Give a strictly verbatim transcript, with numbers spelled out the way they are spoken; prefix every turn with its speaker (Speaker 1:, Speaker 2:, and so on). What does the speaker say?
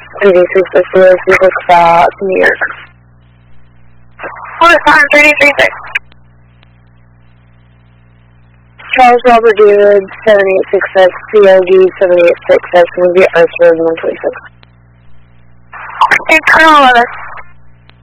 Speaker 1: three D three six zero, vehicle stop, New York.
Speaker 2: Hold on, three D three six.
Speaker 1: Charles Robert David, seven eight six six, C O D seven eight six six, will be Earth Road one twenty-six.
Speaker 2: Internal eleven.